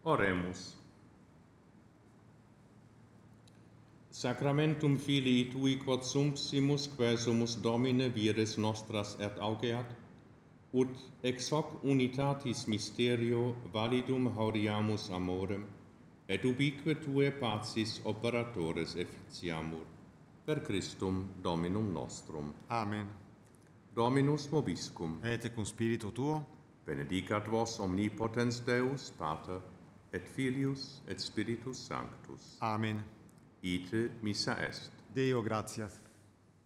Oremus. Sacramentum Filii Tui quod sumpsimus quesumus Domine vires nostras et augeat, ut ex hoc unitatis mysterio validum hauriamus amorem, et ubique Tue pacis operatores efficiamur. Per Christum Dominum nostrum. Amen. Dominus vobiscum. Et cum spiritu tuo, Benedicat vos omnipotens Deus, Pater, et Filius, et Spiritus Sanctus. Amen. Ite missa est. Deo gratias.